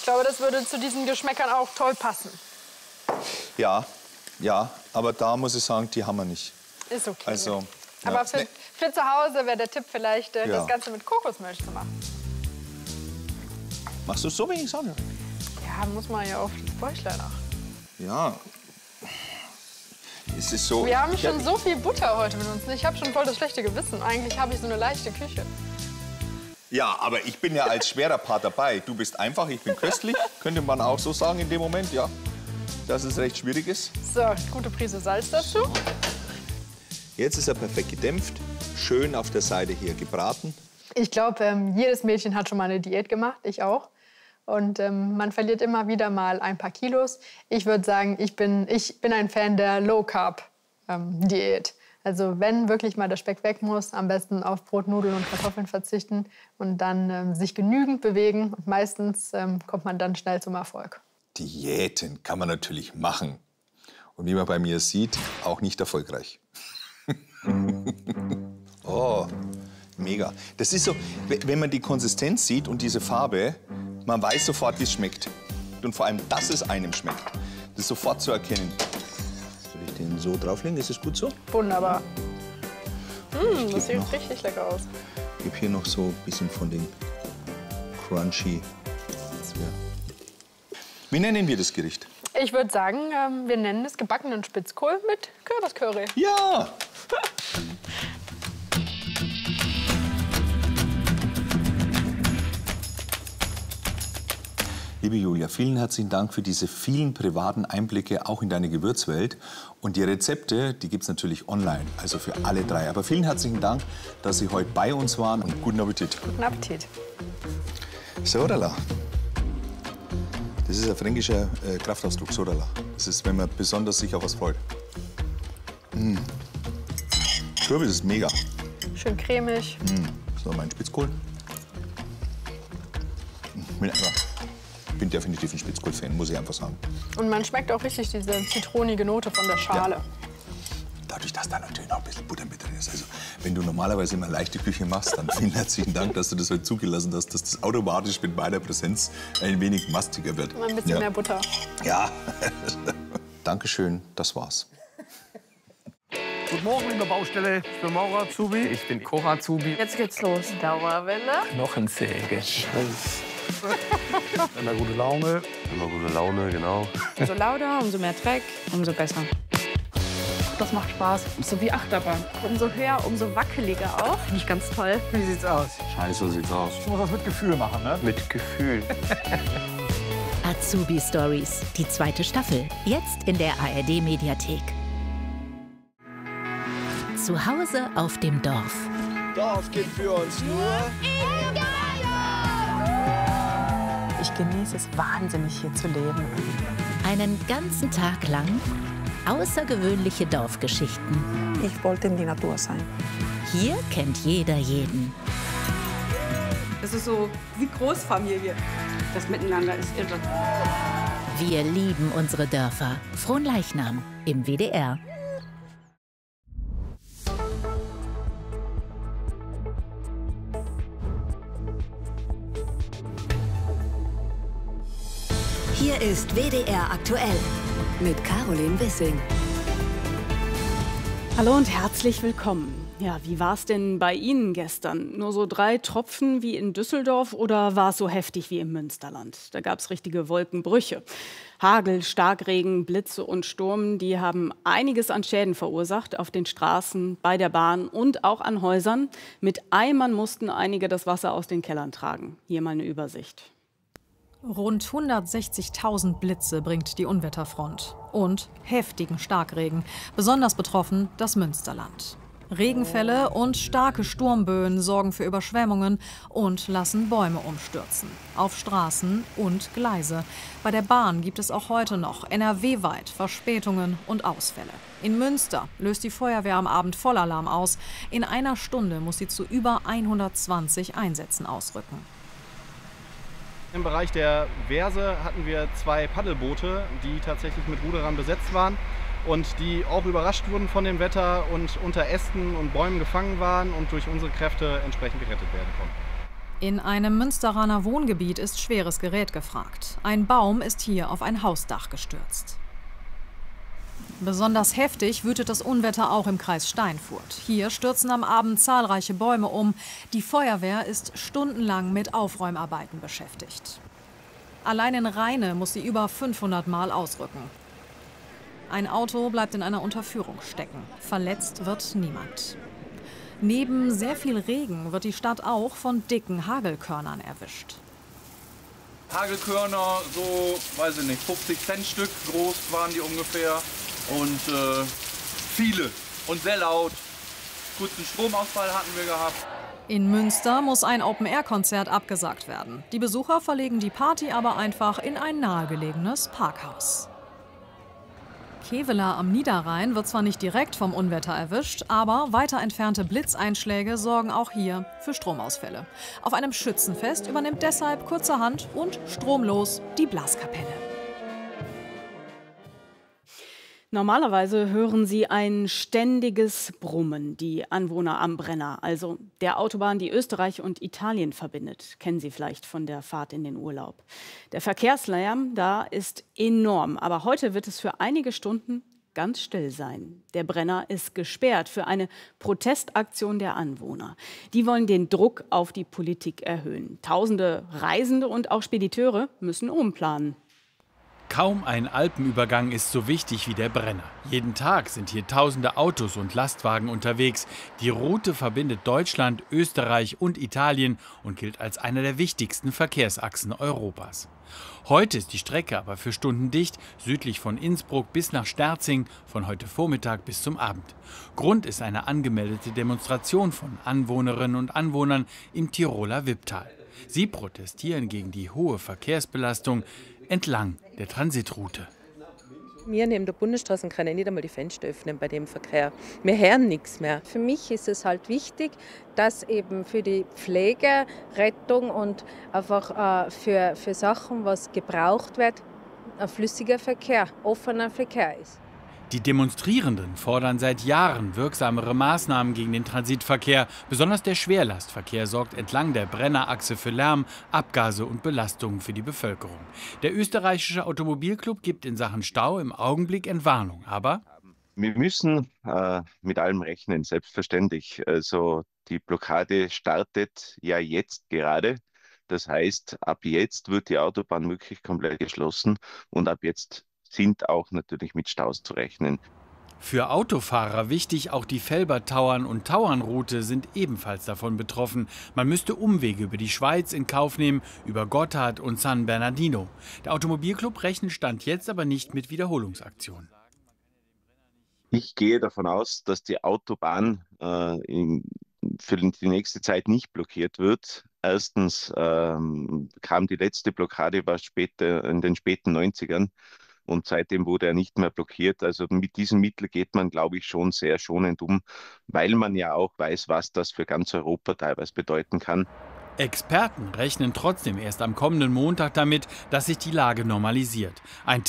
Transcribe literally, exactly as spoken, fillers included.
Ich glaube, das würde zu diesen Geschmäckern auch toll passen. Ja, ja, aber da muss ich sagen, die haben wir nicht. Ist okay. Also, aber ja, für, nee. für zu Hause wäre der Tipp vielleicht, äh, Ja. das Ganze mit Kokosmilch zu machen. Machst du es so, wie ich sage? Ja, muss man ja auf das Bäuchlein achten. Ja. Es ist so. Wir haben ja, schon so viel Butter heute mit uns. Ich habe schon voll das schlechte Gewissen. Eigentlich habe ich so eine leichte Küche. Ja, aber ich bin ja als schwerer Part dabei. Du bist einfach, ich bin köstlich. Könnte man auch so sagen in dem Moment, ja. Dass es recht schwierig ist. So, gute Prise Salz dazu. Jetzt ist er perfekt gedämpft. Schön auf der Seite hier gebraten. Ich glaube, ähm, jedes Mädchen hat schon mal eine Diät gemacht. Ich auch. Und ähm, man verliert immer wieder mal ein paar Kilos. Ich würde sagen, ich bin, ich bin ein Fan der Low-Carb-Diät. Also wenn wirklich mal der Speck weg muss, am besten auf Brot, Nudeln und Kartoffeln verzichten und dann ähm, sich genügend bewegen. Und meistens ähm, kommt man dann schnell zum Erfolg. Diäten kann man natürlich machen. Und wie man bei mir sieht, auch nicht erfolgreich. Oh, mega. Das ist so, wenn man die Konsistenz sieht und diese Farbe, man weiß sofort, wie es schmeckt. Und vor allem, dass es einem schmeckt. Das ist sofort zu erkennen. Soll ich den so drauflegen? Ist es gut so? Wunderbar. Mmh, das sieht noch, richtig lecker aus. Ich gebe hier noch so ein bisschen von den Crunchy. Wie nennen wir das Gericht? Ich würde sagen, ähm, wir nennen es gebackenen Spitzkohl mit Kürbiscurry. Ja! Liebe Julia, vielen herzlichen Dank für diese vielen privaten Einblicke auch in deine Gewürzwelt. Und die Rezepte, die gibt es natürlich online, also für alle drei. Aber vielen herzlichen Dank, dass Sie heute bei uns waren und guten Appetit. Guten Appetit. Sodala. Das ist ein fränkischer äh, Kraftausdruck, Sodala. Das ist, wenn man besonders sich auf was freut. Mmh. Kürbis ist mega. Schön cremig. Mmh. So, mein Spitzkohl. Mmh. Ich bin definitiv ein Spitzkohl-Fan, muss ich einfach sagen. Und man schmeckt auch richtig diese zitronige Note von der Schale. Ja. Dadurch, dass da natürlich noch ein bisschen Butter mit drin ist. Also, wenn du normalerweise immer leichte Küche machst, dann vielen herzlichen Dank, dass du das heute zugelassen hast, dass das automatisch mit meiner Präsenz ein wenig mastiger wird. Mal ein bisschen ja. mehr Butter. Ja. Dankeschön, das war's. Guten Morgen, liebe Baustelle. Ich bin Maurer Azubi. Ich bin Cora Azubi. Jetzt geht's los. Dauerwelle. Knochensäge. Immer gute Laune. Immer gute Laune, genau. Umso lauter, umso mehr Dreck, umso besser. Das macht Spaß. So wie Achterbahn. Umso höher, umso wackeliger auch. Finde ich ganz toll. Wie sieht's aus? Scheiße, so sieht's aus. Ich muss das mit Gefühl machen, ne? Mit Gefühl. Azubi Stories, die zweite Staffel. Jetzt in der A R D-Mediathek. Zu Hause auf dem Dorf. Dorf geht für uns nur in Geil! Ich genieße es wahnsinnig, hier zu leben. Einen ganzen Tag lang außergewöhnliche Dorfgeschichten. Ich wollte in die Natur sein. Hier kennt jeder jeden. Es ist so wie Großfamilie. Das Miteinander ist irre. Wir lieben unsere Dörfer. Fronleichnam im W D R. Hier ist W D R aktuell mit Caroline Wissing. Hallo und herzlich willkommen. Ja, wie war es denn bei Ihnen gestern? Nur so drei Tropfen wie in Düsseldorf oder war es so heftig wie im Münsterland? Da gab es richtige Wolkenbrüche. Hagel, Starkregen, Blitze und Sturm, die haben einiges an Schäden verursacht auf den Straßen, bei der Bahn und auch an Häusern. Mit Eimern mussten einige das Wasser aus den Kellern tragen. Hier mal eine Übersicht. Rund hundertsechzigtausend Blitze bringt die Unwetterfront. Und heftigen Starkregen. Besonders betroffen das Münsterland. Regenfälle und starke Sturmböen sorgen für Überschwemmungen und lassen Bäume umstürzen. Auf Straßen und Gleise. Bei der Bahn gibt es auch heute noch N R W-weit Verspätungen und Ausfälle. In Münster löst die Feuerwehr am Abend Vollalarm aus. In einer Stunde muss sie zu über hundertzwanzig Einsätzen ausrücken. Im Bereich der Wehrse hatten wir zwei Paddelboote, die tatsächlich mit Ruderern besetzt waren und die auch überrascht wurden von dem Wetter und unter Ästen und Bäumen gefangen waren und durch unsere Kräfte entsprechend gerettet werden konnten. In einem Münsteraner Wohngebiet ist schweres Gerät gefragt. Ein Baum ist hier auf ein Hausdach gestürzt. Besonders heftig wütet das Unwetter auch im Kreis Steinfurt. Hier stürzen am Abend zahlreiche Bäume um. Die Feuerwehr ist stundenlang mit Aufräumarbeiten beschäftigt. Allein in Rheine muss sie über fünfhundert Mal ausrücken. Ein Auto bleibt in einer Unterführung stecken. Verletzt wird niemand. Neben sehr viel Regen wird die Stadt auch von dicken Hagelkörnern erwischt. Hagelkörner, so, weiß ich nicht, fünfzig Cent Stück groß waren die ungefähr. Und äh, viele und sehr laut. Kurzen Stromausfall hatten wir gehabt. In Münster muss ein Open-Air-Konzert abgesagt werden. Die Besucher verlegen die Party aber einfach in ein nahegelegenes Parkhaus. Kevela am Niederrhein wird zwar nicht direkt vom Unwetter erwischt, aber weiter entfernte Blitzeinschläge sorgen auch hier für Stromausfälle. Auf einem Schützenfest übernimmt deshalb kurzerhand und stromlos die Blaskapelle. Normalerweise hören Sie ein ständiges Brummen, die Anwohner am Brenner, also der Autobahn, die Österreich und Italien verbindet. Kennen Sie vielleicht von der Fahrt in den Urlaub. Der Verkehrslärm da ist enorm, aber heute wird es für einige Stunden ganz still sein. Der Brenner ist gesperrt für eine Protestaktion der Anwohner. Die wollen den Druck auf die Politik erhöhen. Tausende Reisende und auch Spediteure müssen umplanen. Kaum ein Alpenübergang ist so wichtig wie der Brenner. Jeden Tag sind hier tausende Autos und Lastwagen unterwegs. Die Route verbindet Deutschland, Österreich und Italien und gilt als einer der wichtigsten Verkehrsachsen Europas. Heute ist die Strecke aber für Stunden dicht, südlich von Innsbruck bis nach Sterzing, von heute Vormittag bis zum Abend. Grund ist eine angemeldete Demonstration von Anwohnerinnen und Anwohnern im Tiroler Wipptal. Sie protestieren gegen die hohe Verkehrsbelastung entlang der Transitroute. Wir neben der Bundesstraße können nicht einmal die Fenster öffnen bei dem Verkehr. Wir hören nichts mehr. Für mich ist es halt wichtig, dass eben für die Pflege, Rettung und einfach äh, für, für Sachen, was gebraucht wird, ein flüssiger Verkehr, offener Verkehr ist. Die Demonstrierenden fordern seit Jahren wirksamere Maßnahmen gegen den Transitverkehr. Besonders der Schwerlastverkehr sorgt entlang der Brennerachse für Lärm, Abgase und Belastungen für die Bevölkerung. Der österreichische Automobilclub gibt in Sachen Stau im Augenblick Entwarnung. Aber wir müssen äh, mit allem rechnen, selbstverständlich. Also die Blockade startet ja jetzt gerade. Das heißt, ab jetzt wird die Autobahn wirklich komplett geschlossen und ab jetzt sind auch natürlich mit Staus zu rechnen. Für Autofahrer wichtig, auch die Velbertauern- und Tauernroute sind ebenfalls davon betroffen. Man müsste Umwege über die Schweiz in Kauf nehmen, über Gotthard und San Bernardino. Der Automobilclub rechnet Stand jetzt aber nicht mit Wiederholungsaktionen. Ich gehe davon aus, dass die Autobahn äh, in, für die nächste Zeit nicht blockiert wird. Erstens ähm, kam die letzte Blockade war später, in den späten neunzigern. Und seitdem wurde er nicht mehr blockiert. Also mit diesem Mittel geht man, glaube ich, schon sehr schonend um, weil man ja auch weiß, was das für ganz Europa teilweise bedeuten kann. Experten rechnen trotzdem erst am kommenden Montag damit, dass sich die Lage normalisiert. Ein